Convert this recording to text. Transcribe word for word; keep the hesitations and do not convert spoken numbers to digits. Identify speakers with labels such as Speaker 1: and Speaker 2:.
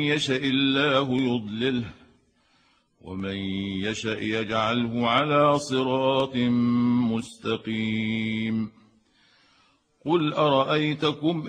Speaker 1: يشأ الله يضلله ومن يشأ يجعله على صراط مستقيم. قل أرأيتكم